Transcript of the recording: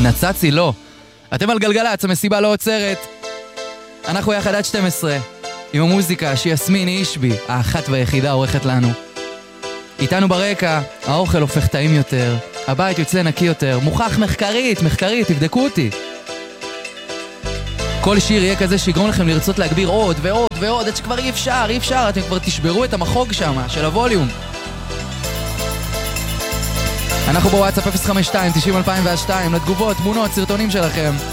נצצי לא. אתם על גלגלצ, המסיבה לא עוצרת. אנחנו יחד עד 12 עם המוזיקה שיסמין אישבי, האחת והיחידה, עורכת לנו. איתנו ברקע, האוכל הופך טעים יותר, הבית יוצא נקי יותר, מוכח מחקרית, תבדקו אותי. כל שיר יהיה כזה שיגרום לכם לרצות להגביר עוד ועוד ועוד, עד שכבר אי אפשר, אתם כבר תשברו את המחוג שם, של הווליום. אנחנו בוואטסאפ 052-90-2002, לתגובות, תמונות, סרטונים שלכם.